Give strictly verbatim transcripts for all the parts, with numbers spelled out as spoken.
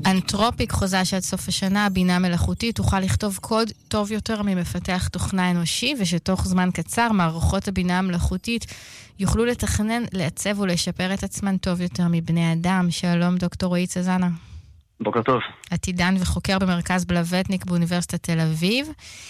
אנתרופיק חוזה שעד סוף השנה הבינה מלאכותית תוכל לכתוב קוד טוב יותר ממפתח תוכנה אנושי, ושתוך זמן קצר מערכות הבינה המלאכותית יוכלו לתכנן, לעצב ולשפר את עצמן טוב יותר מבני אדם. שלום דוקטור רועי צזנה. בוקר טוב. עתידן וחוקר במרכז בלווטניק באוניברסיטת תל אביב.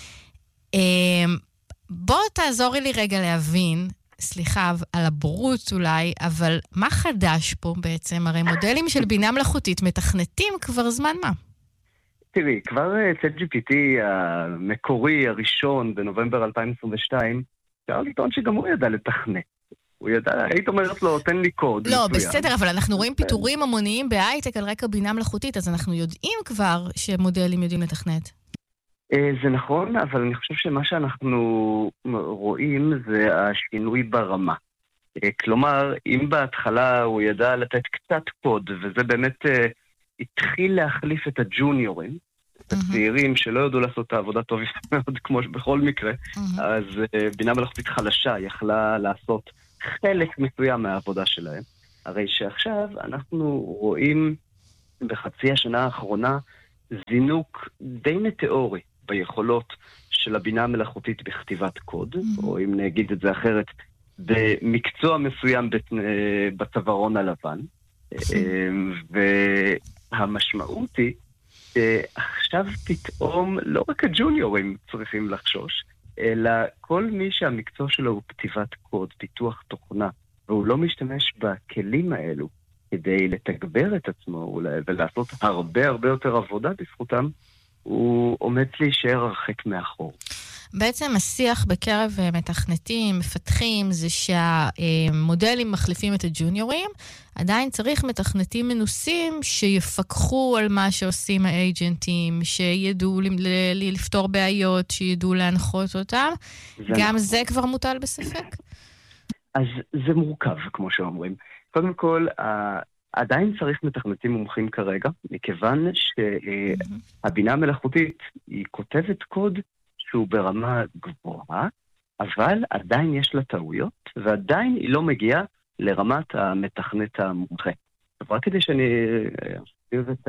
בוא תעזורי לי רגע להבין, סליחה, על הבורות אולי, אבל מה חדש פה בעצם? הרי מודלים של בינה מלאכותית מתכנתים כבר זמן מה? תראי, כבר צ'אט ג'י פי טי המקורי הראשון בנובמבר אלפיים עשרים ושתיים, אפשר לטעון שגם הוא ידע לתכנת. הוא ידע, היית אומרת לו, תן לי קוד. לא, בסדר, אבל אנחנו רואים פיתורים המוניים בהייטק על רקע בינה מלאכותית, אז אנחנו יודעים כבר שמודלים יודעים לתכנת. זה נכון, אבל אני חושב שמה שאנחנו רואים זה השינוי ברמה. כלומר, אם בהתחלה הוא ידע לתת קצת קוד, וזה באמת התחיל להחליף את הג'וניורים, את הצעירים שלא יודעו לעשות את העבודה טוב מאוד, כמו בכל מקרה, אז בינה מלאכותית חלשה יכלה לעשות חלק מסוים מהעבודה שלהם. הרי שעכשיו אנחנו רואים בחצי השנה האחרונה זינוק די מטאורי ביכולות של הבינה המלאכותית בכתיבת קוד, mm-hmm. או אם נגיד את זה אחרת, במקצוע מסוים בצווארון הלבן. והמשמעות היא שעכשיו פתאום לא רק הג'וניורים צריכים לחשוש, אלא כל מי שהמקצוע שלו הוא כתיבת קוד, פיתוח תוכנה, והוא לא משתמש בכלים האלו כדי לתגבר את עצמו ולעשות הרבה הרבה יותר עבודה בזכותם, הוא עומד להישאר הרחק מאחור. בעצם השיח בקרב מתכנתים, מפתחים, זה שהמודלים מחליפים את הג'וניורים, עדיין צריך מתכנתים מנוסים שיפקחו על מה שעושים האג'נטים, שידעו לפתור בעיות, שידעו להנחות אותם. גם זה כבר מוטל בספק? אז זה מורכב, כמו שאומרים. קודם כל, עדיין צריך מתכנתים מומחים כרגע, מכיוון שהבינה המלאכותית היא כותבת קוד שהוא ברמה גבוהה, אבל עדיין יש לה טעויות, ועדיין היא לא מגיעה לרמת המתכנת המומחה. רק כדי שאני אסביר את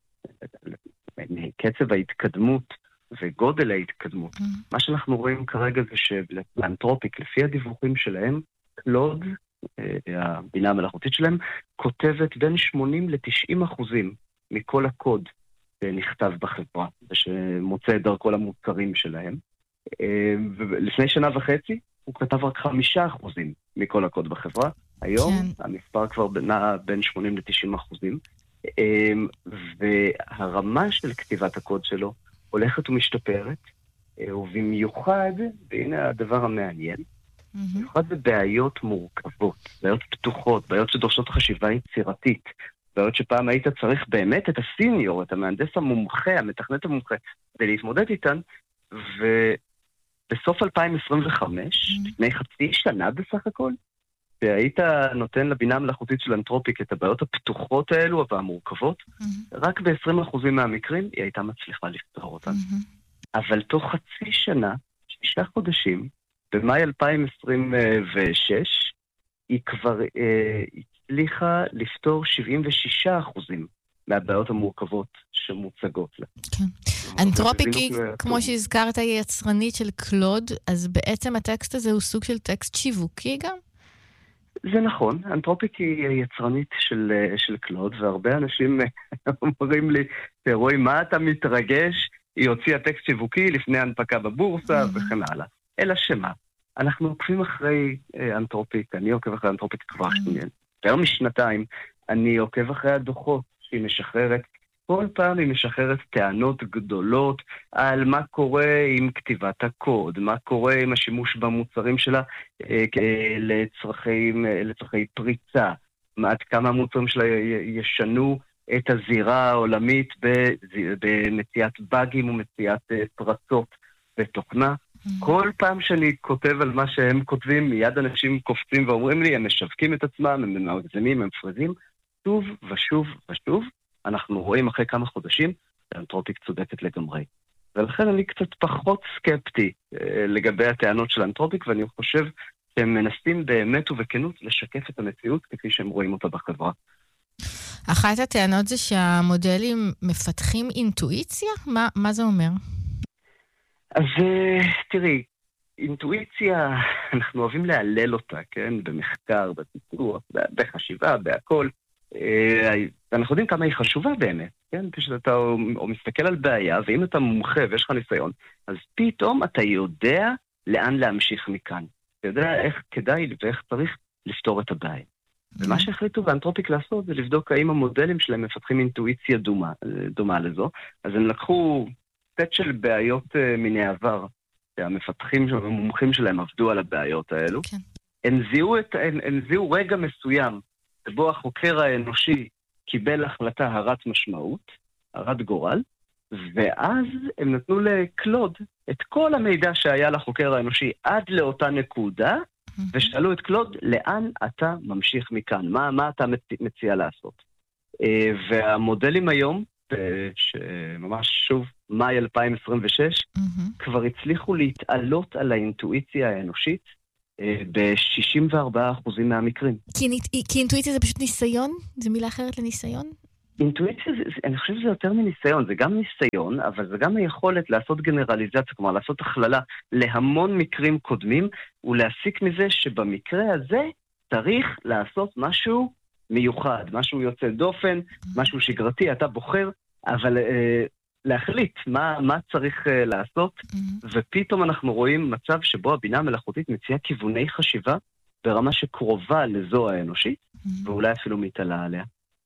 קצב ההתקדמות וגודל ההתקדמות, מה שאנחנו רואים כרגע זה שבאנתרופיק, לפי הדיווחים שלהם, קלוד, הבינה המלאכותית שלהם, כותבת בין שמונים ל-תשעים אחוזים מכל הקוד שנכתב בחברה, ושמוצא את דרכו למוצרים שלהם. ולפני שנה וחצי, הוא כתב רק חמישה אחוזים מכל הקוד בחברה. היום כן. המספר כבר נע בין שמונים ל-תשעים אחוזים. והרמה של כתיבת הקוד שלו הולכת ומשתפרת, ובמיוחד, והנה הדבר המעניין, במיוחד בבעיות מורכבות, בעיות פתוחות, בעיות שדורשות חשיבה יצירתית, בעיות שפעם היית צריך באמת את הסיניור, את המהנדס המומחה, המתכנת המומחה, ולהתמודד איתן, ובסוף אלפיים עשרים וחמש, לפני חצי שנה בסך הכל, שהיית נותן לבינה המלאכותית של אנתרופיק את הבעיות הפתוחות האלו והמורכבות, רק ב-עשרים אחוזים מהמקרים היא הייתה מצליחה לפתור אותן. אבל תוך חצי שנה, שישה חודשים, במאי אלפיים עשרים ושש, היא כבר אה, הצליחה לפתור שבעים ושישה אחוזים מהבעיות המורכבות שמוצגות לה. כן. אנתרופיק היא, כמו שהזכרת, היא יצרנית של קלוד, אז בעצם הטקסט הזה הוא סוג של טקסט שיווקי גם? זה נכון, אנתרופיק היא יצרנית של, של קלוד, והרבה אנשים אומרים לי, רואי, מה אתה מתרגש? היא הוציאה טקסט שיווקי לפני הנפקה בבורסה וכן הלאה. אלא שמה? אנחנו עוקבים אחרי אנתרופיק, אני עוקב אחרי אנתרופיק כבר שנייה. יותר משנתיים, אני עוקב אחרי הדוחות שהיא משחררת. כל פעם היא משחררת טענות גדולות על מה קורה עם כתיבת הקוד, מה קורה עם השימוש במוצרים שלה לצרכי, לצרכי פריצה, עד כמה המוצרים שלה ישנו את הזירה העולמית במציאת באגים ומציאת פרצות בתוכנה. כל פעם שאני כותב על מה שהם כותבים, מיד אנשים קופצים ואומרים לי, הם משווקים את עצמם, הם מגזימים, הם מפרזים, שוב ושוב ושוב, אנחנו רואים אחרי כמה חודשים, שאנתרופיק צודקת לגמרי. ולכן אני קצת פחות סקפטי אה, לגבי הטענות של אנתרופיק, ואני חושב שהם מנסים באמת ובכנות לשקף את המציאות כפי שהם רואים אותה בחברה. אחת הטענות זה שהמודלים מפתחים אינטואיציה? מה, מה זה אומר? אז תראי, אינטואיציה, אנחנו אוהבים להלל אותה, כן? במחקר, בפיתוח, בחשיבה, בהכל. אנחנו יודעים כמה היא חשובה באמת, כן? כשאתה או מסתכל על בעיה, ואם אתה מומחה ויש לך ניסיון, אז פתאום אתה יודע לאן להמשיך מכאן. אתה יודע איך כדאי ואיך צריך לפתור את הבעיה. ומה שהחליטו באנתרופיק לעשות זה לבדוק האם המודלים שלהם מפתחים אינטואיציה דומה, דומה לזו. אז הם לקחו סט של בעיות מן העבר, שהמפתחים, המומחים שלהם עבדו על הבעיות האלו. כן. הם זיהו, את, הם, הם זיהו רגע מסוים, שבו החוקר האנושי קיבל החלטה הרת משמעות, הרת גורל, ואז הם נתנו לקלוד את כל המידע שהיה לחוקר האנושי עד לאותה נקודה, ושאלו את קלוד, לאן אתה ממשיך מכאן? מה, מה אתה מציע לעשות? והמודלים היום, שממש שוב, מאי אלפיים עשרים ושש, כבר הצליחו להתעלות על האינטואיציה האנושית ב-שישים וארבעה אחוז מהמקרים. כי אינטואיציה זה פשוט ניסיון? זה מילה אחרת לניסיון? אינטואיציה, אני חושב שזה יותר מניסיון, זה גם ניסיון, אבל זה גם היכולת לעשות גנרליזציה, כלומר לעשות הכללה להמון מקרים קודמים, ולהסיק מזה שבמקרה הזה צריך לעשות משהו מיוחד, משהו יוצא דופן, משהו שגרתי, אתה בוחר, אבל אה, להחליט מה, מה צריך אה, לעשות, ופתאום אנחנו רואים מצב שבו הבינה המלאכותית מציעה כיווני חשיבה, ברמה שקרובה לזו האנושית, ואולי אפילו מתעלה עליה.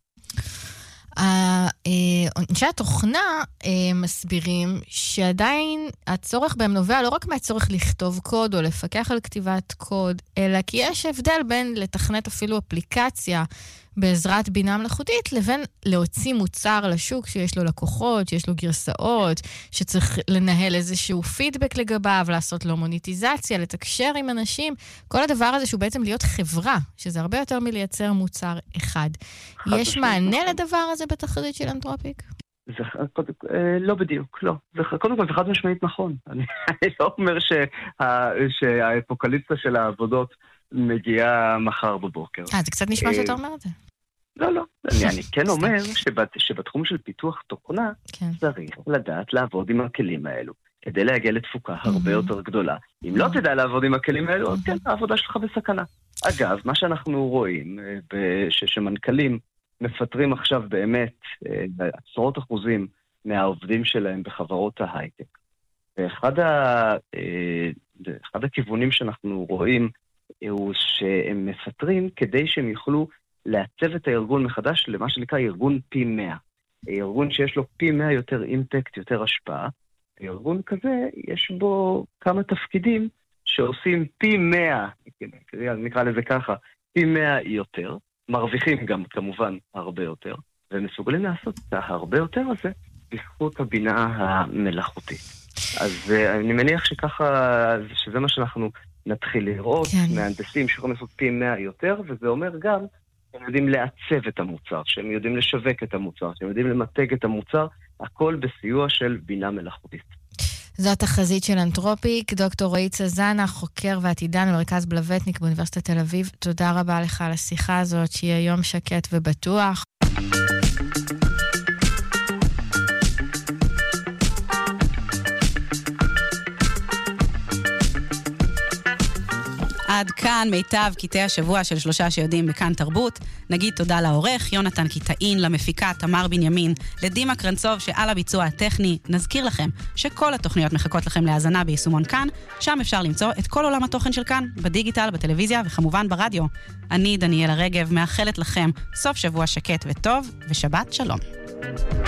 אנשי התוכנה מסבירים שעדיין הצורך בהם נובע לא רק מהצורך לכתוב קוד או לפקח על כתיבת קוד, אלא כי יש הבדל בין לתכנת אפילו אפליקציה בעזרת בינה מלאכותית, לבין להוציא מוצר לשוק שיש לו לקוחות, שיש לו גרסאות, שצריך לנהל איזשהו פידבק לגביו, לעשות לו מוניטיזציה, לתקשר עם אנשים, כל הדבר הזה שהוא בעצם להיות חברה, שזה הרבה יותר מלייצר מוצר אחד. יש מענה לדבר הזה בתחזית של אנתרופיק? זה, לא בדיוק, לא. זה, קודם כל, זה חד משמעית נכון. אני, אני לא אומר שה, שהאפוקליפסה של העבודות מגיעה מחר בבוקר. אה, זה קצת נשמע שאתה אומר את זה. לא, לא. אני, אני כן אומר שבת, שבתחום של פיתוח תוכנה, כן. צריך לדעת לעבוד עם הכלים האלו, כדי להגיע לתפוקה הרבה יותר גדולה. אם לא תדע לעבוד עם הכלים האלו, אז כן, העבודה שלך בסכנה. אגב, מה שאנחנו רואים, שמנכלים מפטרים עכשיו באמת עשרות אחוזים מהעובדים שלהם בחברות ההייטק. ואחד ה, אחד הכיוונים שאנחנו רואים הוא שהם מפטרים כדי שהם יוכלו לעצב את הארגון מחדש למה שנקרא ארגון פי מאה. ארגון שיש לו פי מאה יותר אימפקט, יותר השפעה. ארגון כזה יש בו כמה תפקידים שעושים פי מאה, נקרא לזה ככה, פי מאה יותר. מרוויחים גם כמובן הרבה יותר, ומסוגלים לעשות את הרבה יותר הזה בזכות הבינה המלאכותית. אז אני מניח שככה, שזה מה שאנחנו נתחיל לראות, כן. מהנדסים שיכולים לעשות פי מאה יותר, וזה אומר גם שהם יודעים לעצב את המוצר, שהם יודעים לשווק את המוצר, שהם יודעים למתג את המוצר, הכל בסיוע של בינה מלאכותית. זאת החזית של אנתרופיק, דוקטור רועי צזנה, חוקר ועתידן במרכז בלווטניק באוניברסיטת תל אביב. תודה רבה לך על השיחה הזאת, שיהיה יום שקט ובטוח. עד כאן מיטב קטעי השבוע של שלושה שיודעים בכאן תרבות. נגיד תודה לעורך יונתן קיטאין, למפיקה תמר בנימין, לדימה קרנצוב שעל הביצוע הטכני. נזכיר לכם שכל התוכניות מחכות לכם להאזנה ביישומון כאן, שם אפשר למצוא את כל עולם התוכן של כאן, בדיגיטל, בטלוויזיה וכמובן ברדיו. אני דניאלה רגב מאחלת לכם סוף שבוע שקט וטוב ושבת שלום.